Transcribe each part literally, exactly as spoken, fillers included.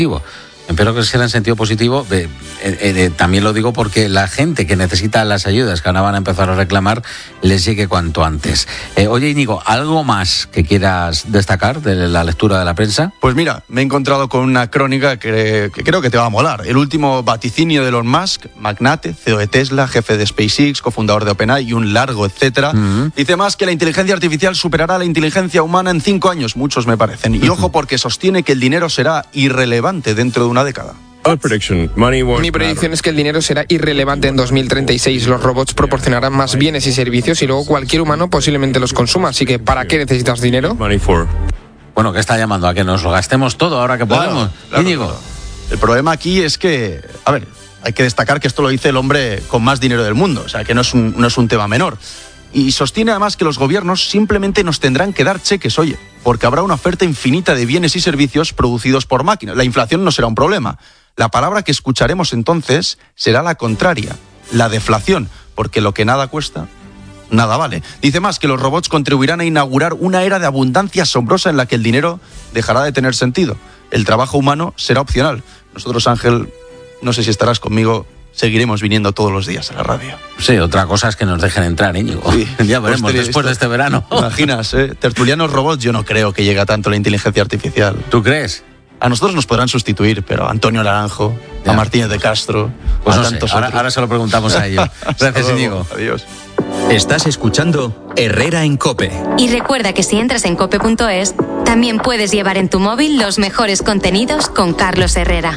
positivo. Espero que sea en sentido positivo. Eh, eh, eh, también lo digo porque la gente que necesita las ayudas que ahora van a empezar a reclamar les llegue cuanto antes. Eh, oye, Íñigo, ¿algo más que quieras destacar de la lectura de la prensa? Pues mira, me he encontrado con una crónica que, que creo que te va a molar. El último vaticinio de Elon Musk, magnate, C E O de Tesla, jefe de SpaceX, cofundador de OpenAI y un largo etcétera. Uh-huh. Dice más que la inteligencia artificial superará a la inteligencia humana en cinco años, muchos me parecen. Y ojo, porque sostiene que el dinero será irrelevante dentro de una década. Mi predicción es que el dinero será irrelevante en dos mil treinta y seis. Los robots proporcionarán más bienes y servicios y luego cualquier humano posiblemente los consuma. Así que, ¿para qué necesitas dinero? Bueno, ¿qué está llamando? ¿A que nos lo gastemos todo ahora que podemos? Claro, claro, Íñigo. Claro. El problema aquí es que, a ver, hay que destacar que esto lo dice el hombre con más dinero del mundo. O sea, que no es un, no es un tema menor. Y sostiene además que los gobiernos simplemente nos tendrán que dar cheques, oye, porque habrá una oferta infinita de bienes y servicios producidos por máquinas. La inflación no será un problema. La palabra que escucharemos entonces será la contraria, la deflación, porque lo que nada cuesta, nada vale. Dice más que los robots contribuirán a inaugurar una era de abundancia asombrosa en la que el dinero dejará de tener sentido. El trabajo humano será opcional. Nosotros, Ángel, no sé si estarás conmigo, seguiremos viniendo todos los días a la radio. Sí, otra cosa es que nos dejen entrar, Íñigo. Sí, ya veremos pues después de este verano. Imaginas, ¿eh? Tertulianos robots, yo no creo que llegue a tanto la inteligencia artificial. ¿Tú crees? A nosotros nos podrán sustituir, pero a Antonio Naranjo, ya. a Martínez de Castro, pues a no tantos sé. Ahora, otros. ahora se lo preguntamos a ellos. Gracias, Íñigo. Adiós. Estás escuchando Herrera en COPE. Y recuerda que si entras en cope punto es, también puedes llevar en tu móvil los mejores contenidos con Carlos Herrera.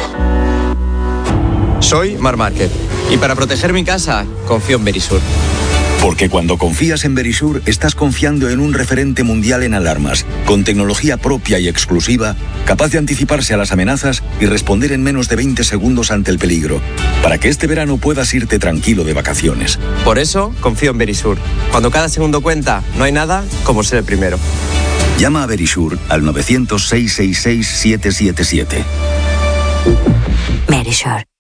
Soy Marc Márquez y para proteger mi casa confío en Verisur. Porque cuando confías en Verisur, estás confiando en un referente mundial en alarmas, con tecnología propia y exclusiva, capaz de anticiparse a las amenazas y responder en menos de veinte segundos ante el peligro, para que este verano puedas irte tranquilo de vacaciones. Por eso, confío en Verisur. Cuando cada segundo cuenta, no hay nada como ser el primero. Llama a Verisur al nueve cero cero, seis seis seis, siete siete siete. Verisur.